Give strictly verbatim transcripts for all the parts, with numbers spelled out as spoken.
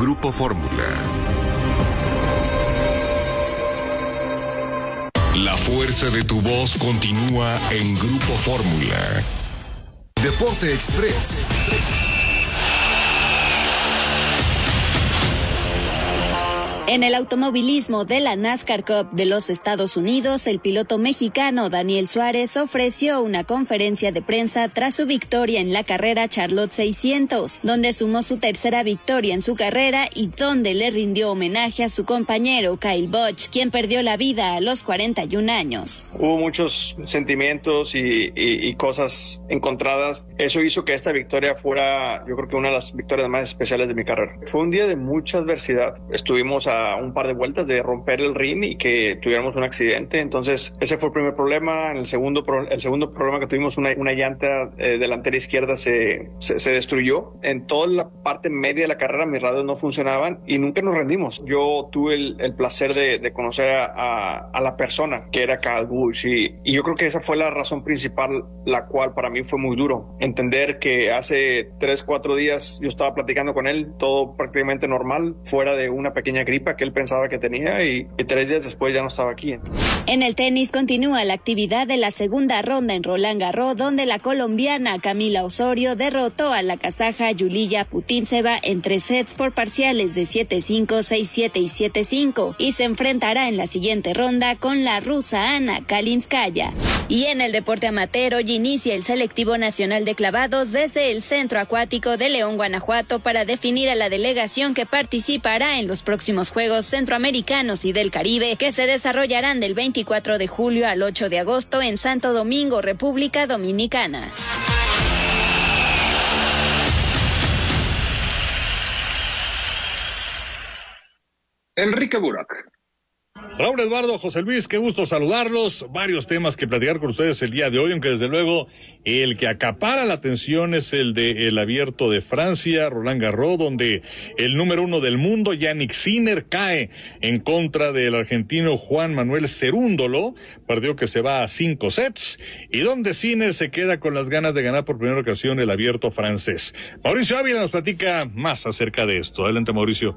Grupo Fórmula. La fuerza de tu voz continúa en Grupo Fórmula. Deporte Express. En el automovilismo de la NASCAR Cup de los Estados Unidos, el piloto mexicano Daniel Suárez ofreció una conferencia de prensa tras su victoria en la carrera Charlotte seiscientos, donde sumó su tercera victoria en su carrera y donde le rindió homenaje a su compañero Kyle Busch, quien perdió la vida a los cuarenta y un años. Hubo muchos sentimientos y, y, y cosas encontradas. Eso hizo que esta victoria fuera, yo creo que una de las victorias más especiales de mi carrera. Fue un día de mucha adversidad. Estuvimos a un par de vueltas de romper el ring y que tuviéramos un accidente. Entonces ese fue el primer problema. En el segundo pro, el segundo problema que tuvimos, una, una llanta eh, delantera izquierda se, se, se destruyó. En toda la parte media de la carrera mis radios no funcionaban y nunca nos rendimos. Yo tuve el, el placer de, de conocer a, a, a la persona que era Kyle Busch y, y yo creo que esa fue la razón principal, la cual para mí fue muy duro. Entender que hace tres, cuatro días yo estaba platicando con él, todo prácticamente normal, fuera de una pequeña gripa que él pensaba que tenía y, y tres días después ya no estaba aquí. En el tenis continúa la actividad de la segunda ronda en Roland Garros, donde la colombiana Camila Osorio derrotó a la kazaja Yuliya Putintseva en tres sets por parciales de siete cinco, seis siete y siete cinco y se enfrentará en la siguiente ronda con la rusa Ana Kalinskaya. Y en el deporte amateur hoy inicia el selectivo nacional de clavados desde el Centro Acuático de León, Guanajuato, para definir a la delegación que participará en los próximos Juegos Centroamericanos y del Caribe, que se desarrollarán del veinticuatro de julio al ocho de agosto en Santo Domingo, República Dominicana. Enrique Burak. Raúl Eduardo, José Luis, qué gusto saludarlos. Varios temas que platicar con ustedes el día de hoy, aunque desde luego el que acapara la atención es el de el Abierto de Francia, Roland Garros, donde el número uno del mundo, Jannik Sinner, cae en contra del argentino Juan Manuel Cerúndolo, partido que se va a cinco sets, y donde Sinner se queda con las ganas de ganar por primera ocasión el Abierto francés. Mauricio Ávila nos platica más acerca de esto. Adelante, Mauricio.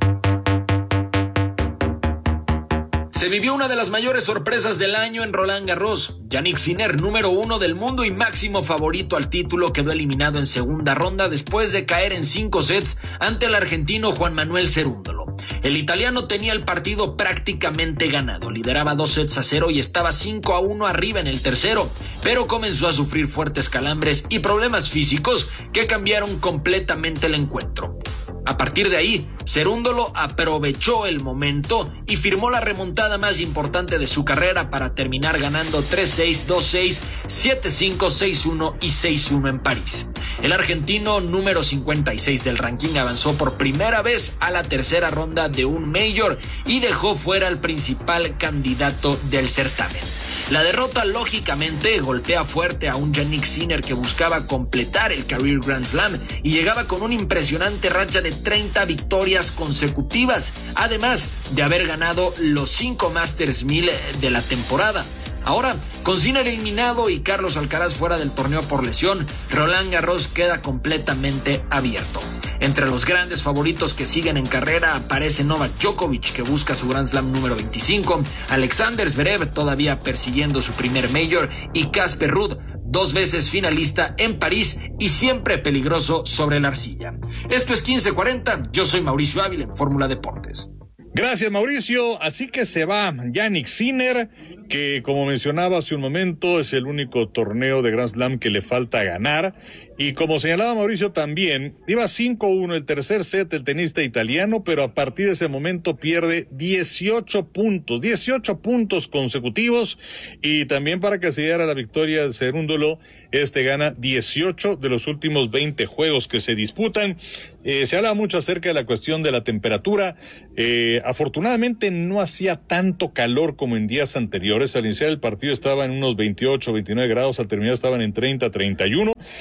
Se vivió una de las mayores sorpresas del año en Roland Garros. Jannik Sinner, número uno del mundo y máximo favorito al título, quedó eliminado en segunda ronda después de caer en cinco sets ante el argentino Juan Manuel Cerúndolo. El italiano tenía el partido prácticamente ganado, lideraba dos sets a cero y estaba cinco a uno arriba en el tercero, pero comenzó a sufrir fuertes calambres y problemas físicos que cambiaron completamente el encuentro. A partir de ahí, Cerúndolo aprovechó el momento y firmó la remontada más importante de su carrera para terminar ganando tres seis, dos seis, siete cinco, seis uno y seis uno en París. El argentino número cincuenta y seis del ranking avanzó por primera vez a la tercera ronda de un Major y dejó fuera al principal candidato del certamen. La derrota lógicamente golpea fuerte a un Jannik Sinner que buscaba completar el Career Grand Slam y llegaba con una impresionante racha de treinta victorias consecutivas, además de haber ganado los cinco Masters mil de la temporada. Ahora, con Sinner eliminado y Carlos Alcaraz fuera del torneo por lesión, Roland Garros queda completamente abierto. Entre los grandes favoritos que siguen en carrera aparece Novak Djokovic, que busca su Grand Slam número veinticinco, Alexander Zverev todavía persiguiendo su primer Major y Casper Ruud, dos veces finalista en París y siempre peligroso sobre la arcilla. Esto es quince cuarenta, yo soy Mauricio Ávila en Fórmula Deportes. Gracias, Mauricio. Así que se va Jannik Sinner, que como mencionaba hace un momento es el único torneo de Grand Slam que le falta ganar. Y como señalaba Mauricio también, iba cinco uno el tercer set el tenista italiano, pero a partir de ese momento pierde dieciocho puntos, dieciocho puntos consecutivos, y también para que se diera la victoria de Cerúndolo, este gana dieciocho de los últimos veinte juegos que se disputan. Eh, se habla mucho acerca de la cuestión de la temperatura. Eh, afortunadamente no hacía tanto calor como en días anteriores. Al iniciar el partido estaba en unos veintiocho, veintinueve grados, al terminar estaban en treinta, treinta y uno, pero de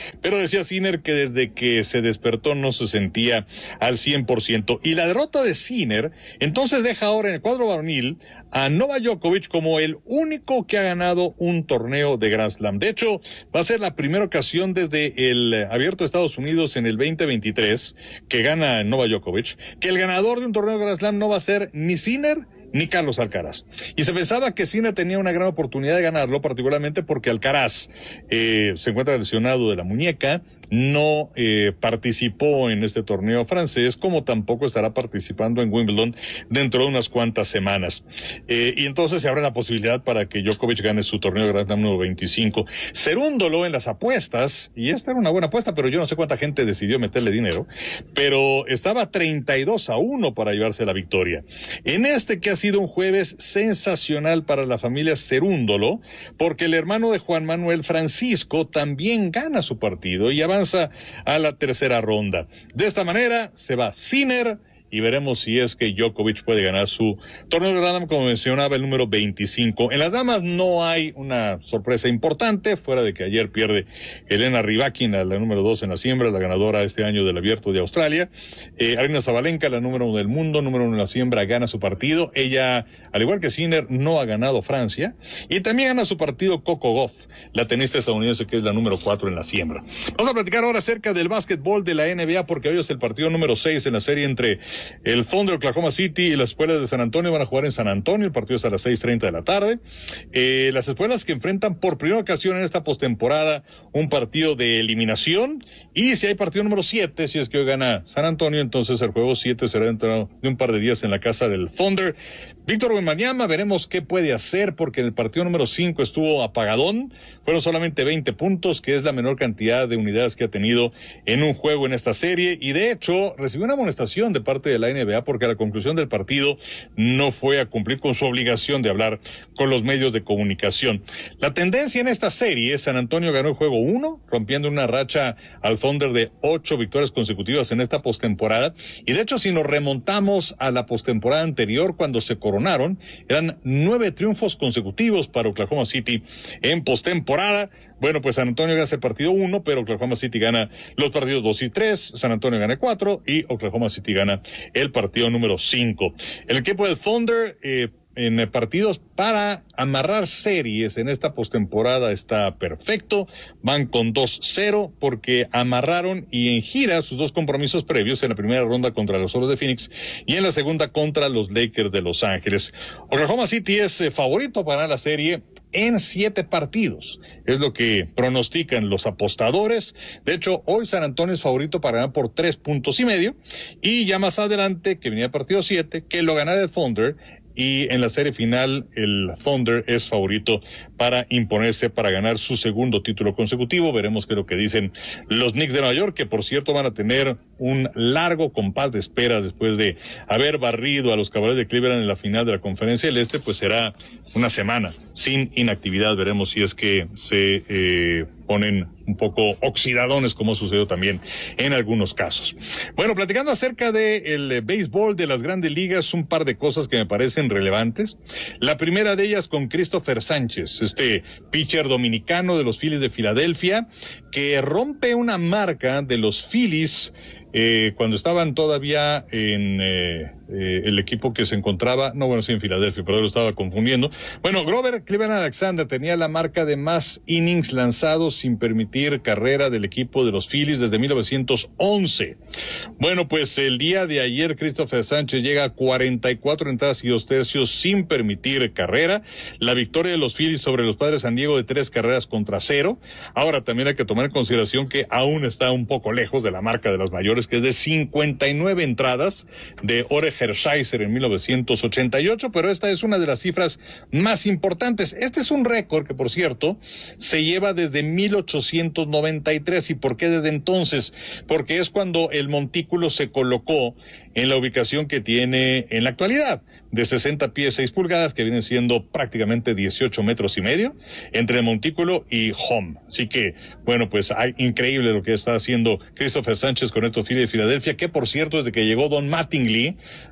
decía Sinner que desde que se despertó no se sentía al cien por ciento. Y la derrota de Sinner, entonces deja ahora en el cuadro varonil a Novak Djokovic como el único que ha ganado un torneo de Grand Slam. De hecho, va a ser la primera ocasión desde el Abierto de Estados Unidos en el veinte veintitrés que gana Novak Djokovic, que el ganador de un torneo de Grand Slam no va a ser ni Sinner ni Carlos Alcaraz. Y se pensaba que Sinner tenía una gran oportunidad de ganarlo, particularmente porque Alcaraz eh, se encuentra lesionado de la muñeca, no eh, participó en este torneo francés, como tampoco estará participando en Wimbledon dentro de unas cuantas semanas. Eh, y entonces se abre la posibilidad para que Djokovic gane su torneo de Grand Slam número veinticinco. Cerúndolo en las apuestas, y esta era una buena apuesta, pero yo no sé cuánta gente decidió meterle dinero, pero estaba treinta y dos a uno para llevarse la victoria. En este que ha sido un jueves sensacional para la familia Cerúndolo, porque el hermano de Juan Manuel, Francisco, también gana su partido y avanza a la tercera ronda. De esta manera se va Sinner y veremos si es que Djokovic puede ganar su torneo de Grand Slam, como mencionaba, el número veinticinco. En las damas no hay una sorpresa importante, fuera de que ayer pierde Elena Rybakina, la número dos en la siembra, la ganadora este año del Abierto de Australia. Eh, Aryna Sabalenka, la número uno del mundo, número uno en la siembra, gana su partido. Ella, al igual que Sinner, no ha ganado Francia. Y también gana su partido Coco Gauff, la tenista estadounidense, que es la número cuatro en la siembra. Vamos a platicar ahora acerca del básquetbol de la N B A, porque hoy es el partido número seis en la serie entre el Thunder, Oklahoma City y las escuelas de San Antonio. Van a jugar en San Antonio, el partido es a las seis treinta de la tarde. Eh, las escuelas que enfrentan por primera ocasión en esta postemporada un partido de eliminación, y si hay partido número siete, si es que hoy gana San Antonio, entonces el juego siete será dentro de un par de días en la casa del Thunder. Víctor Wembanyama, veremos qué puede hacer, porque en el partido número cinco estuvo apagadón, fueron solamente veinte puntos, que es la menor cantidad de unidades que ha tenido en un juego en esta serie, y de hecho recibió una amonestación de parte de la N B A porque a la conclusión del partido no fue a cumplir con su obligación de hablar con los medios de comunicación. La tendencia en esta serie, San Antonio ganó el juego uno, rompiendo una racha al Thunder de ocho victorias consecutivas en esta postemporada, y de hecho si nos remontamos a la postemporada anterior, cuando se coronaron, eran nueve triunfos consecutivos para Oklahoma City en postemporada. Bueno, pues San Antonio gana el partido uno, pero Oklahoma City gana los partidos dos y tres, San Antonio gana cuatro y Oklahoma City gana el partido número cinco. El equipo del Thunder eh, en partidos para amarrar series en esta postemporada está perfecto, van con dos cero porque amarraron y en gira sus dos compromisos previos, en la primera ronda contra los Solos de Phoenix y en la segunda contra los Lakers de Los Ángeles. Oklahoma City es eh, favorito para la serie en siete partidos, es lo que pronostican los apostadores. De hecho, hoy San Antonio es favorito para ganar por tres puntos y medio, y ya más adelante, que venía el partido siete, que lo ganara el Thunder, y en la serie final el Thunder es favorito para imponerse, para ganar su segundo título consecutivo. Veremos qué es lo que dicen los Knicks de Nueva York, que por cierto van a tener un largo compás de espera después de haber barrido a los Cavaliers de Cleveland en la final de la Conferencia del Este. Pues será una semana sin inactividad. Veremos si es que se eh, ponen un poco oxidadones, como sucedió también en algunos casos. Bueno, platicando acerca del eh, béisbol de las grandes ligas, un par de cosas que me parecen relevantes. La primera de ellas con Christopher Sánchez, este pitcher dominicano de los Phillies de Filadelfia, que rompe una marca de los Phillies eh, cuando estaban todavía en eh, eh, el equipo que se encontraba, no, bueno, sí, en Filadelfia, pero lo estaba confundiendo. Bueno, Grover Cleveland Alexander tenía la marca de más innings lanzados sin permitir carrera del equipo de los Phillies desde mil novecientos once. Bueno, pues el día de ayer Christopher Sánchez llega a cuarenta y cuatro entradas y dos tercios sin permitir carrera. La victoria de los Phillies sobre los Padres de San Diego de tres carreras contra cero. Ahora también hay que tomar en consideración que aún está un poco lejos de la marca de las mayores, que es de cincuenta y nueve entradas de Ore Hershiser en mil novecientos ochenta y ocho, pero esta es una de las cifras más importantes. Este es un récord que, por cierto, se lleva desde mil ochocientos noventa y tres. ¿Y por qué desde entonces? Porque es cuando el montículo se colocó en la ubicación que tiene en la actualidad, de sesenta pies seis pulgadas, que vienen siendo prácticamente dieciocho metros y medio, entre el montículo y home. Así que, bueno, pues hay increíble lo que está haciendo Christopher Sánchez con estos Phillies de Filadelfia, que por cierto, desde que llegó Don Mattingly,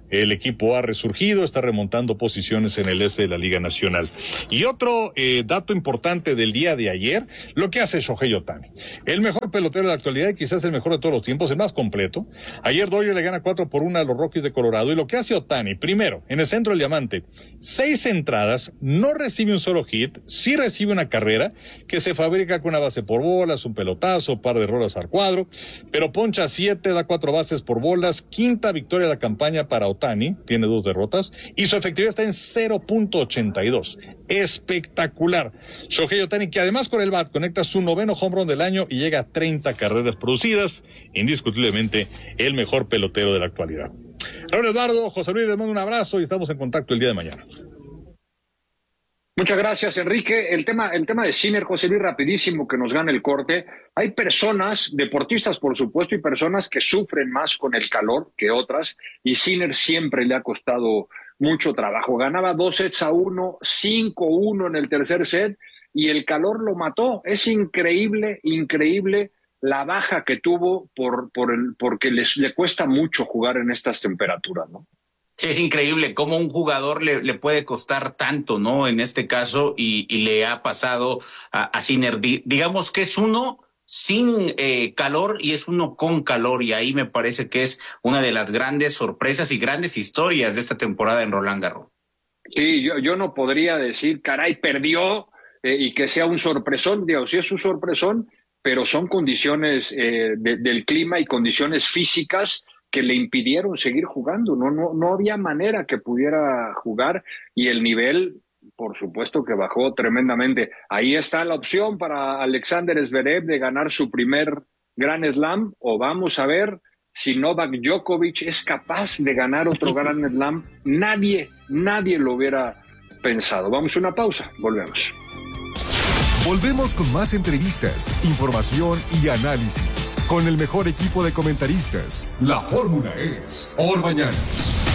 el equipo ha resurgido, está remontando posiciones en el este de la Liga Nacional. Y otro eh, dato importante del día de ayer, lo que hace Shohei Ohtani. El mejor pelotero de la actualidad y quizás el mejor de todos los tiempos, el más completo. Ayer Dodgers le gana cuatro por uno a los Rockies de Colorado. Y lo que hace Ohtani, primero, en el centro del diamante, seis entradas, no recibe un solo hit, sí recibe una carrera que se fabrica con una base por bolas, un pelotazo, un par de rolas al cuadro, pero poncha siete, da cuatro bases por bolas, quinta victoria de la campaña para Ohtani, tiene dos derrotas, y su efectividad está en cero punto ochenta y dos. Espectacular. Shohei Ohtani, que además con el bat conecta su noveno home run del año y llega a treinta carreras producidas, indiscutiblemente el mejor pelotero de la actualidad. Raúl Eduardo, José Luis, les mando un abrazo y estamos en contacto el día de mañana. Muchas gracias, Enrique. El tema, el tema de Sinner, José Luis, rapidísimo, que nos gana el corte. Hay personas, deportistas por supuesto, y personas que sufren más con el calor que otras, y Sinner siempre le ha costado mucho trabajo. Ganaba dos sets a uno, cinco uno en el tercer set, y el calor lo mató. Es increíble, increíble la baja que tuvo por, por el, porque les, le cuesta mucho jugar en estas temperaturas, ¿no? Sí, es increíble cómo un jugador le, le puede costar tanto, ¿no? En este caso, y, y le ha pasado a, a Sinner. Di, digamos que es uno sin eh, calor y es uno con calor, y ahí me parece que es una de las grandes sorpresas y grandes historias de esta temporada en Roland Garros. Sí, yo, yo no podría decir, caray, perdió eh, y que sea un sorpresón. Digo, sí es un sorpresón, pero son condiciones eh, de, del clima y condiciones físicas que le impidieron seguir jugando. No, no, no había manera que pudiera jugar, y el nivel, por supuesto, que bajó tremendamente. Ahí está la opción para Alexander Zverev de ganar su primer Grand Slam, o vamos a ver si Novak Djokovic es capaz de ganar otro Grand Slam. Nadie, nadie lo hubiera pensado. Vamos a una pausa, volvemos. Volvemos con más entrevistas, información y análisis con el mejor equipo de comentaristas. La fórmula es Orbañanos.